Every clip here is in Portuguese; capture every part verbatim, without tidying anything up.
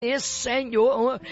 E Senhor,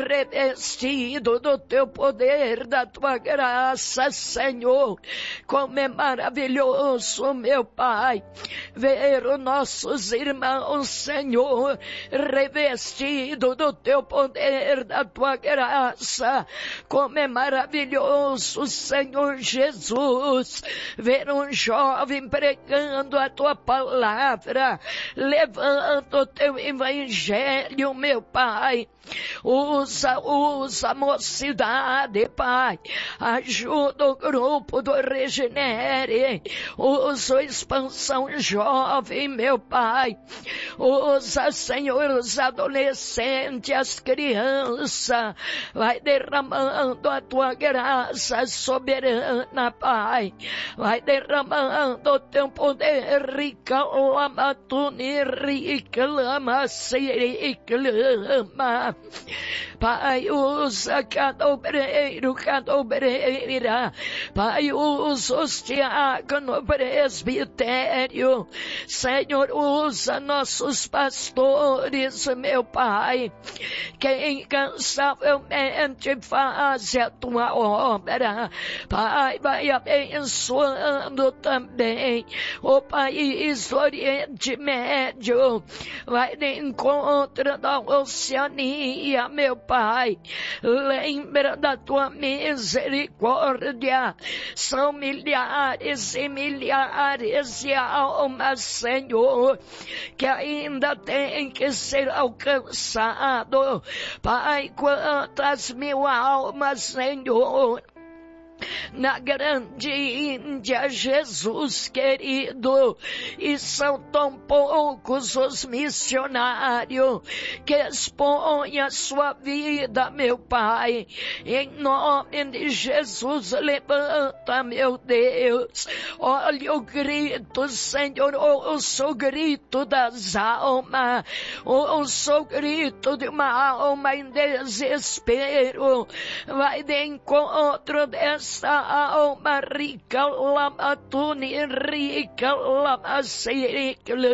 revestido do teu poder, da tua graça, Senhor, como é maravilhoso, meu Pai, ver os nossos irmãos, Senhor, revestido do teu poder, da tua graça, como é maravilhoso, Senhor Jesus, ver um jovem pregando a tua palavra, levando o teu evangelho, meu Pai. Usa, usa a mocidade, Pai. Ajuda o grupo do Regenere. Usa a expansão jovem, meu Pai. Usa, Senhor, os adolescentes, as crianças. Vai derramando a tua graça soberana, Pai. Vai derramando o teu poder. Rica lama tuni, rica lama siri, clama. Pai, usa cada obreiro, cada obreira. Pai, usa os diáconos, presbitério. Senhor, usa nossos pastores, meu Pai, que incansavelmente faz a tua obra. Pai, vai abençoando também o país do Oriente Médio. Vai de encontro da Oceania, meu Pai. Lembra da tua misericórdia. São milhares e milhares de almas, Senhor, que ainda tem que ser alcançado. Pai, quantas mil almas, Senhor, na grande Índia, Jesus querido, e são tão poucos os missionários que expõem a sua vida, meu Pai. Em nome de Jesus, levanta, meu Deus. Olha o grito, Senhor, ouça o grito das almas, ouça o grito de uma alma em desespero. Vai de encontro dessa essa alma rica, lama tuni, rica, lama siri,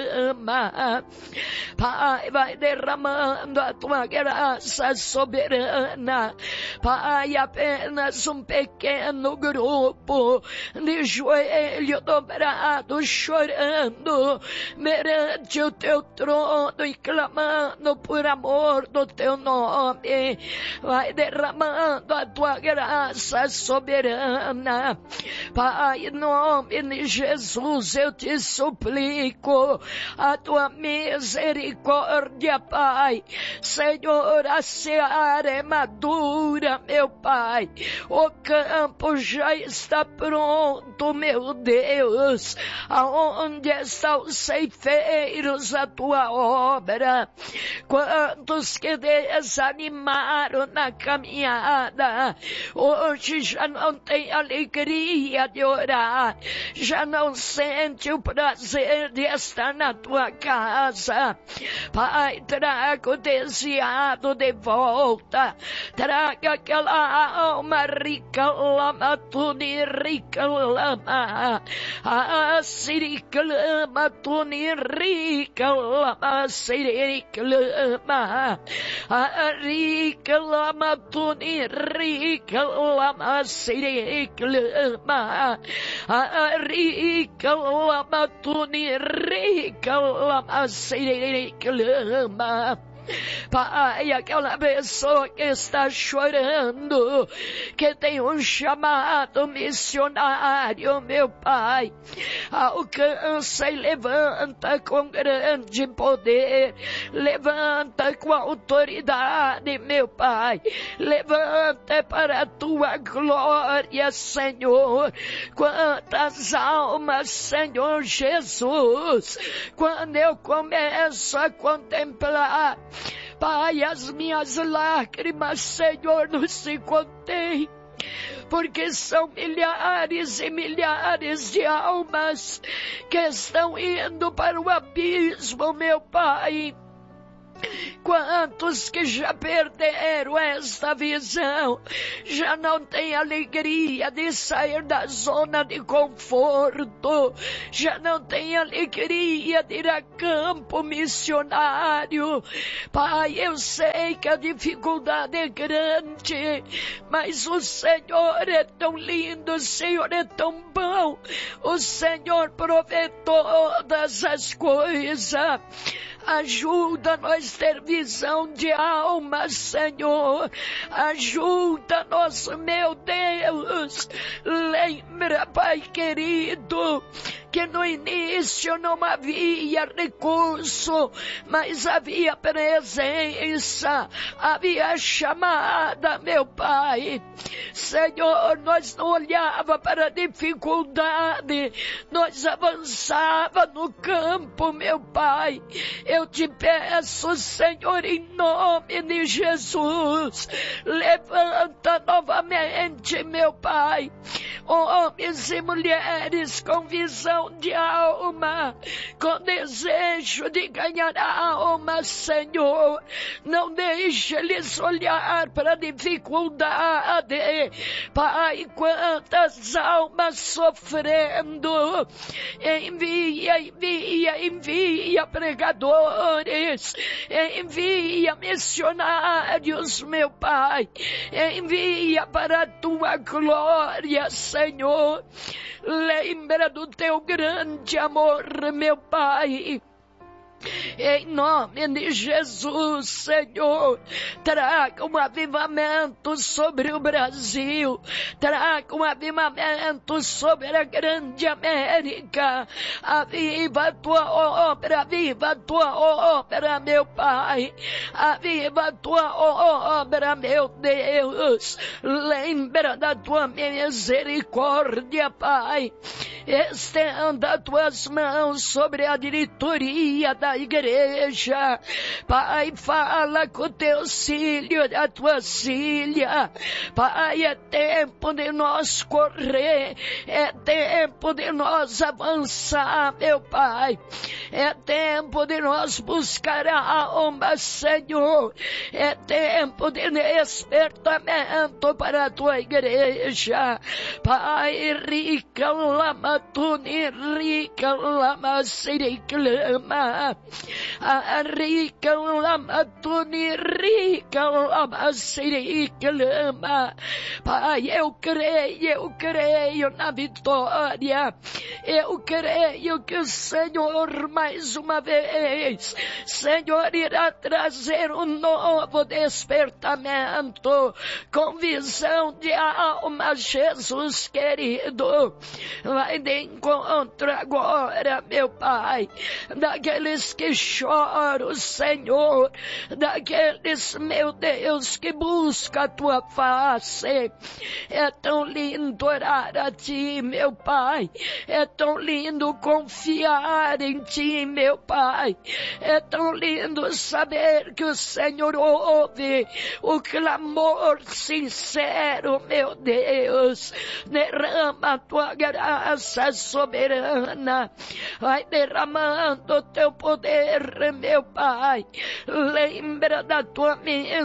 clama. Pai, vai derramando a tua graça soberana. Pai, apenas um pequeno grupo de joelho dobrado, chorando perante o teu trono e clamando por amor do teu nome. Vai derramando a tua graça soberana. Pai, em nome de Jesus, eu te suplico a tua misericórdia, Pai. Senhor, a seara é madura, meu Pai. O campo já está pronto, meu Deus. Aonde estão os ceifeiros a tua obra? Quantos que desanimaram na caminhada, hoje já não tem alegria de orar, já não sente o prazer de estar na tua casa. Pai, traga o desviado de volta, traga aquela alma rica, lama tuni, rica lama, a siri clama tuni, rica lama siri clama, a rica lama tuni, rica lama siri clama, a rica lama tuni, rica lama siri clama. Pai, aquela pessoa que está chorando, que tem um chamado missionário, meu Pai, alcança e levanta com grande poder, levanta com autoridade, meu Pai, levanta para a tua glória, Senhor. Quantas almas, Senhor Jesus, quando eu começo a contemplar, Pai, as minhas lágrimas, Senhor, não se contêm, porque são milhares e milhares de almas que estão indo para o abismo, meu Pai. Quantos que já perderam esta visão, já não têm alegria de sair da zona de conforto, já não têm alegria de ir a campo missionário. Pai, eu sei que a dificuldade é grande, mas o Senhor é tão lindo, o Senhor é tão bom, o Senhor provê todas as coisas. Ajuda nós ter visão de alma, Senhor. Ajuda-nos, meu Deus. Lembra, Pai querido, que no início não havia recurso, mas havia presença, havia chamada, meu Pai. Senhor, nós não olhava para a dificuldade, nós avançava no campo, meu Pai. Eu te peço, Senhor, em nome de Jesus, levanta novamente, meu Pai, homens e mulheres com visão de alma, com desejo de ganhar a alma, Senhor. Não deixe eles olhar para a dificuldade, Pai, quantas almas sofrendo. Envia, envia, envia pregadores, envia missionários, meu Pai, envia para a tua glória, Senhor. Lembra do teu grande amor, meu Pai. Em nome de Jesus, Senhor, traga um avivamento sobre o Brasil, traga um avivamento sobre a grande América. Aviva a tua obra, aviva a tua obra, meu Pai, aviva a tua obra, meu Deus. Lembra da tua misericórdia, Pai. Estenda as tuas mãos sobre a diretoria da igreja. Pai, fala com o teu filho, da tua filha. Pai, é tempo de nós correr, é tempo de nós avançar, meu Pai. É tempo de nós buscar a alma, Senhor. É tempo de despertamento para a tua igreja. Pai, rica lama tuni, rica lama siriclama. A rica lama tuni, rica lama siriclama. Pai, eu creio, eu creio na vitória. Eu creio que o Senhor, mais uma vez, Senhor, irá trazer um novo despertamento com visão de alma, Jesus querido. Vai de encontro agora, meu Pai, daqueles que choram, Senhor, daqueles, meu Deus, que buscam a tua face. É tão lindo orar a ti, meu Pai. É tão lindo confiar em ti, meu Pai. É tão lindo saber que o Senhor ouve o clamor sincero, meu Deus. Derrama a tua graça soberana. Vai derramando o teu poder, meu Pai. Lembra da tua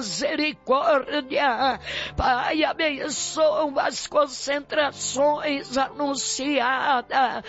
misericórdia. Pai, abençoa as concentrações anunciadas.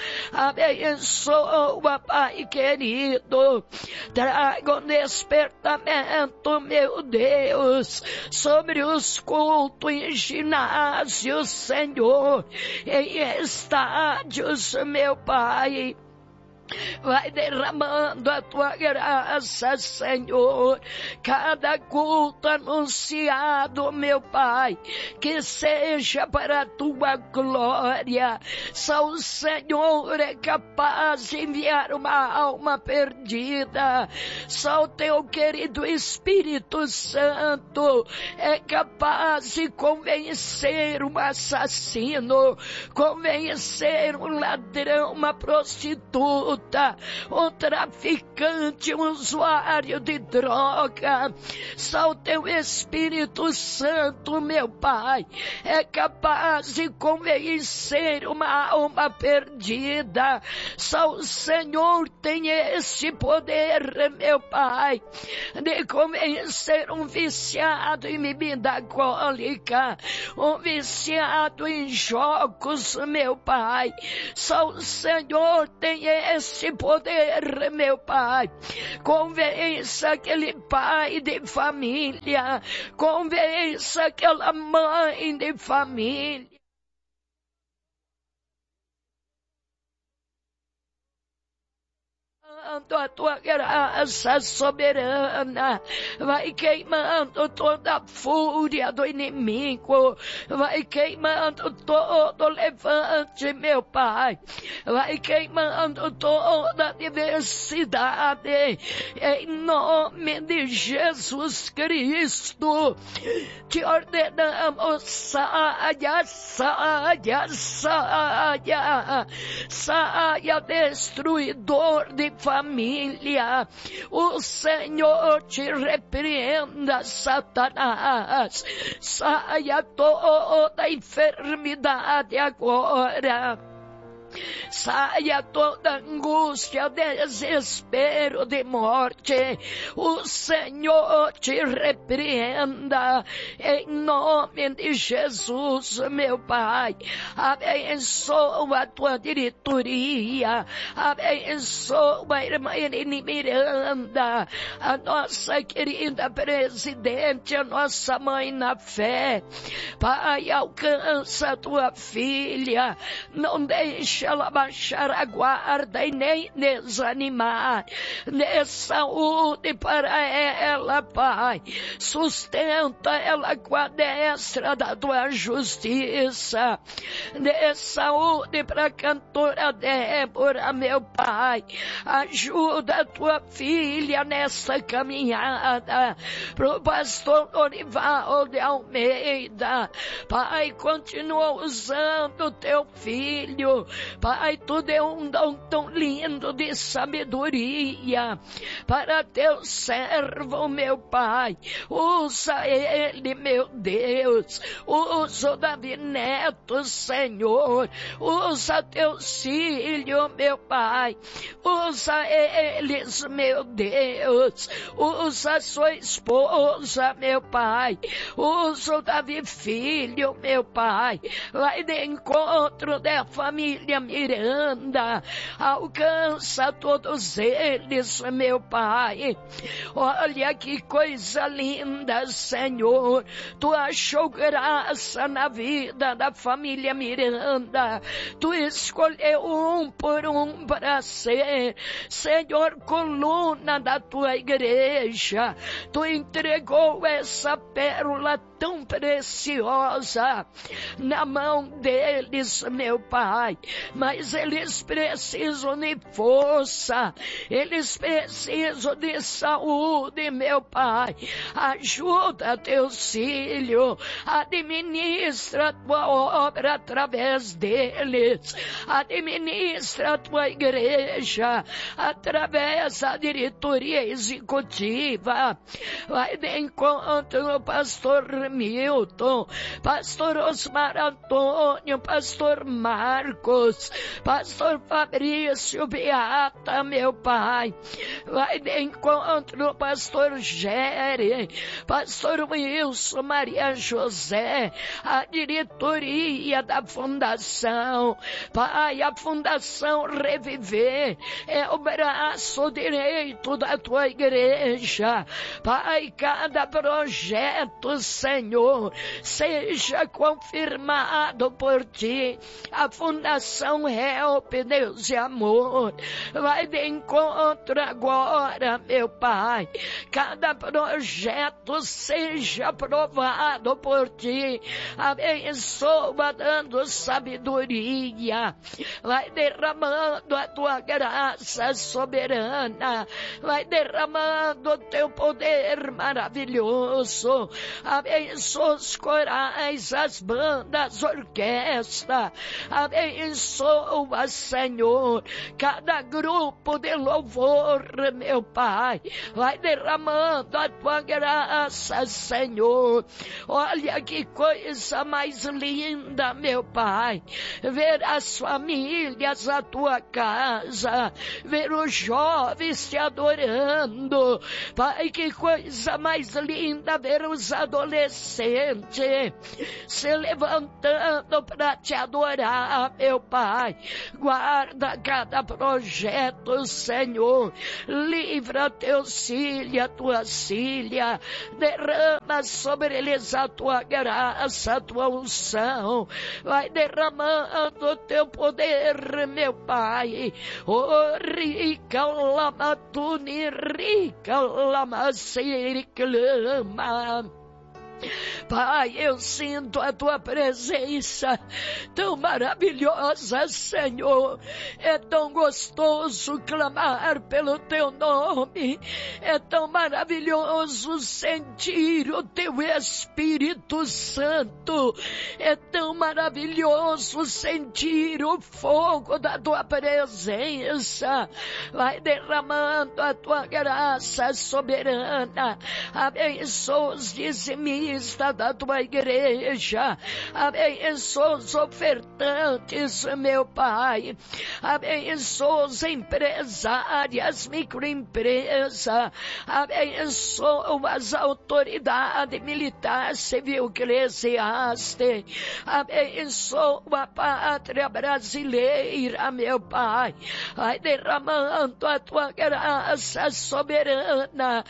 Abençoa, Pai querido. Traga um despertamento, meu Deus, sobre os cultos em ginásios, Senhor, em estádios, meu Pai. Vai derramando a tua graça, Senhor. Cada culto anunciado, meu Pai, que seja para a tua glória. Só o Senhor é capaz de enviar uma alma perdida. Só o teu querido Espírito Santo é capaz de convencer um assassino, convencer um ladrão, uma prostituta, prostituta, um traficante, um usuário de droga. Só o teu Espírito Santo, meu Pai, é capaz de convencer uma alma perdida. Só o Senhor tem esse poder, meu Pai, de convencer um viciado em bebida alcoólica, um viciado em jogos, meu Pai. Só o Senhor tem esse poder, meu Pai. Convença aquele pai de família, convença aquela mãe de família. A tua graça soberana vai queimando toda a fúria do inimigo, vai queimando todo levante, meu Pai, vai queimando toda a diversidade, em nome de Jesus Cristo. Te ordenamos, saia, saia, saia, saia, destruidor de família. O Senhor te repreenda, Satanás. Saia toda enfermidade agora. Saia toda angústia, desespero de morte. O Senhor te repreenda em nome de Jesus, meu Pai. Abençoa a tua diretoria, abençoa a irmã Irene Miranda, a nossa querida presidente, a nossa mãe na fé. Pai, alcança a tua filha, não deixe ela baixar a guarda e nem desanimar. Dê saúde para ela, Pai. Sustenta ela com a destra da tua justiça. Dê saúde para a cantora Débora, meu Pai. Ajuda a tua filha nessa caminhada. Pro pastor Orival de Almeida, Pai, continua usando o teu filho. Pai, tu deu um dom tão lindo de sabedoria para teu servo, meu Pai. Usa ele, meu Deus. Usa o Davi Neto, Senhor. Usa teus filhos, meu Pai. Usa eles, meu Deus. Usa sua esposa, meu Pai. Usa o Davi Filho, meu Pai. Vai de encontro da família Miranda, alcança todos eles, meu Pai. Olha que coisa linda, Senhor. Tu achou graça na vida da família Miranda. Tu escolheu um por um para ser, Senhor, coluna da tua igreja. Tu entregou essa pérola tão preciosa na mão deles, meu Pai. Mas eles precisam de força, eles precisam de saúde, meu Pai. Ajuda teus filhos, administra a tua obra através deles, administra a tua igreja através da diretoria executiva. Vai de encontro no pastor Milton, pastor Osmar Antônio, pastor Marcos, pastor Fabrício Beata, meu Pai. Vai de encontro no pastor Gere, pastor Wilson, Maria José, a diretoria da fundação. Pai, a fundação Reviver é o braço direito da tua igreja. Pai, cada projeto, Senhor, seja confirmado por ti. A fundação Help, Deus e Amor, vai de encontro agora, meu Pai. Cada projeto seja aprovado por ti. Abençoa, dando sabedoria. Vai derramando a tua graça soberana. Vai derramando o teu poder maravilhoso. Abençoa os corais, as bandas, orquestra. Abençoa abençoa, Senhor, cada grupo de louvor, meu Pai. Vai derramando a tua graça, Senhor. Olha que coisa mais linda, meu Pai. Ver as famílias, a tua casa, ver os jovens te adorando. Pai, que coisa mais linda ver os adolescentes se levantando para te adorar, meu Pai. Guarda cada projeto, Senhor. Livra teus filhos, a tua filha. Derrama sobre eles a tua graça, a tua unção. Vai derramando o teu poder, meu Pai. Oh, rica lama tuni, rica lama clama. Pai, eu sinto a tua presença tão maravilhosa, Senhor. É tão gostoso clamar pelo teu nome. É tão maravilhoso sentir o teu Espírito Santo. É tão maravilhoso sentir o fogo da tua presença. Vai derramando a tua graça soberana. Abençoa os dizimistas da tua igreja, abençoa os ofertantes, meu Pai, abençoa os empresários, microempresas, abençoa as autoridades militar, civil, eclesiástica, abençoa a pátria brasileira, meu Pai, vai derramando a tua graça soberana,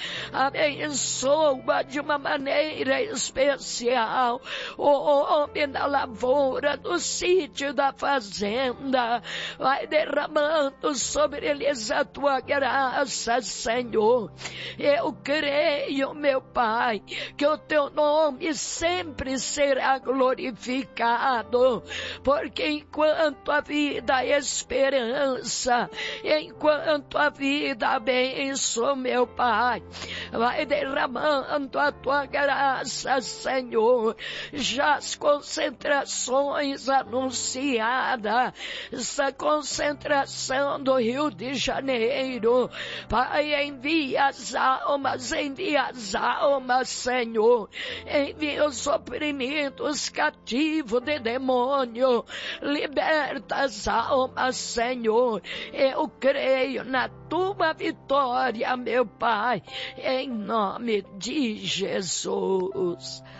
abençoa de uma maneira especial o homem da lavoura, do sítio, da fazenda. Vai derramando sobre eles a tua graça, Senhor. Eu creio, meu Pai, que o teu nome sempre será glorificado, porque enquanto a vida há esperança, enquanto a vida há bênção, meu Pai, vai derramando a tua graça, Senhor. Já as concentrações anunciadas, essa concentração do Rio de Janeiro, Pai, envia as almas, envia as almas, Senhor, envia os oprimidos, cativos de demônio, liberta as almas, Senhor. Eu creio na tua vitória, meu Pai, em nome de Jesus.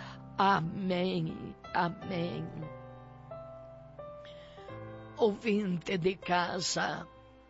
Amém, amém. Ouvinte de casa,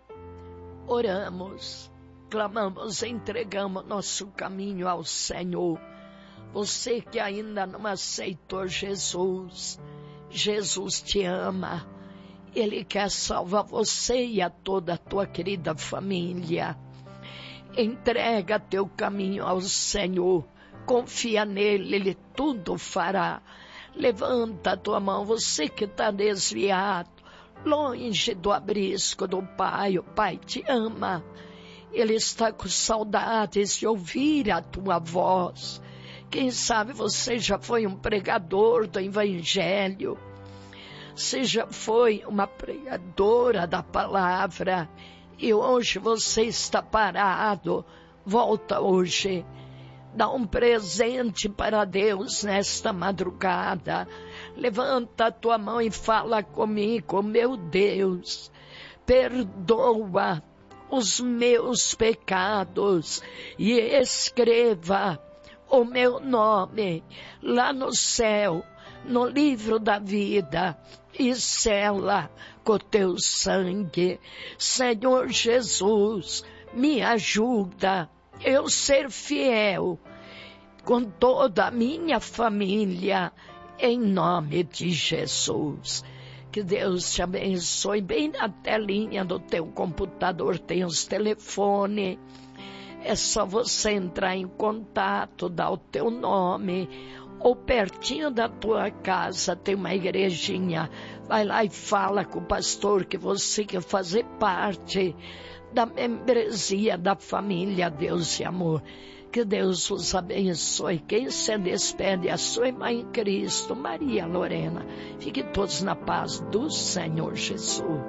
oramos, clamamos, entregamos nosso caminho ao Senhor. Você que ainda não aceitou Jesus, Jesus te ama. Ele quer salvar você e a toda a tua querida família. Entrega teu caminho ao Senhor. Confia nele, ele tudo fará. Levanta a tua mão, você que está desviado, longe do abrisco do Pai. O Pai te ama. Ele está com saudades de ouvir a tua voz. Quem sabe você já foi um pregador do Evangelho. Você já foi uma pregadora da palavra. E hoje você está parado. Volta hoje. Dá um presente para Deus nesta madrugada. Levanta a tua mão e fala comigo. Meu Deus, perdoa os meus pecados e escreva o meu nome lá no céu, no livro da vida, e sela com teu sangue. Senhor Jesus, me ajuda eu ser fiel com toda a minha família, em nome de Jesus. Que Deus te abençoe. Bem na telinha do teu computador tem os telefones. É só você entrar em contato, dar o teu nome, ou pertinho da tua casa tem uma igrejinha. Vai lá e fala com o pastor que você quer fazer parte da membresia da família Deus e Amor. Que Deus os abençoe. Quem se despede é a sua irmã em Cristo, Maria Lorena. Fiquem todos na paz do Senhor Jesus.